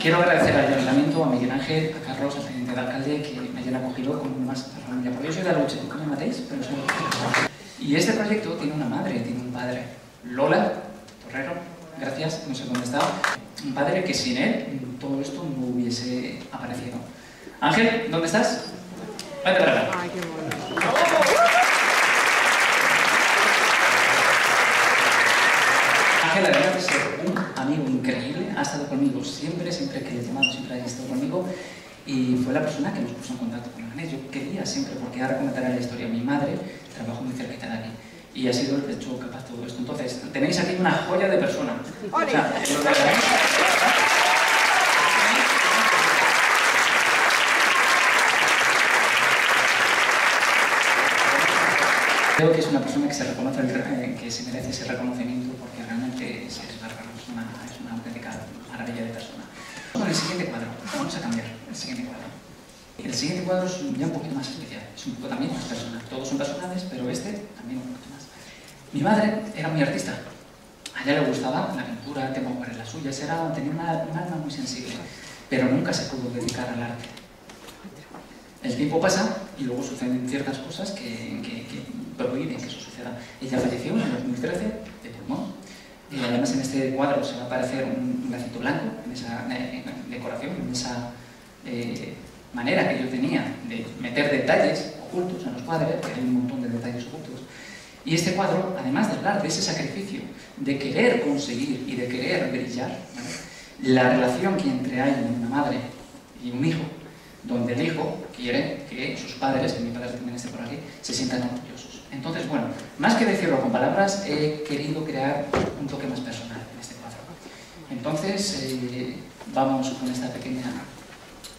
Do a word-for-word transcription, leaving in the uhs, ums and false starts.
Quiero agradecer al Ayuntamiento, a Miguel Ángel, a Carlos, al teniente de alcalde, que me hayan acogido como más familia. Porque yo soy de Aluche, ¿no me matéis? Pero soy de... Y este proyecto tiene una madre, tiene un padre. Lola Torrero, gracias, no sé dónde está. Un padre que sin él todo esto no hubiese aparecido. Ángel, ¿dónde estás? Vete para acá. Ay, qué bueno. Ángel, además de ser un amigo increíble, ha estado conmigo siempre, siempre que le he llamado, siempre ha estado conmigo, y fue la persona que nos puso en contacto con Agnés. Yo quería siempre, porque ahora comentaré la historia, mi madre trabajó muy cerquita de aquí, y ha sido el que ha hecho capaz todo esto. Entonces, tenéis aquí una joya de persona. O sea, lo de Agnés, creo que es una persona que se reconoce, eh, que se merece ese reconocimiento, porque realmente es, es bárbaro, es una, es una auténtica maravilla de persona. Con el siguiente cuadro, vamos a cambiar el siguiente cuadro. El siguiente cuadro es ya un poquito más especial, es un poco también más personal. Todos son personales, pero este también un poquito más. Mi madre era muy artista, a ella le gustaba la pintura, el tema de las suyas, era, tenía una, un alma muy sensible, pero nunca se pudo dedicar al arte. El tiempo pasa y luego suceden ciertas cosas que, que, que prohíben que eso suceda. Ella falleció en dos mil trece de pulmón. Y además en este cuadro se va a aparecer un, un grafito blanco en esa eh, decoración, en esa eh, manera que yo tenía de meter detalles ocultos en los cuadros, que hay un montón de detalles ocultos. Y este cuadro, además de hablar de ese sacrificio, de querer conseguir y de querer brillar, ¿vale?, la relación que entre hay una madre y un hijo, donde el hijo quiere que sus padres, que mi padre también esté por aquí, se sientan orgullosos. Entonces, bueno, más que decirlo con palabras, he querido crear un toque más personal en este cuadro. Entonces, eh, vamos con esta pequeña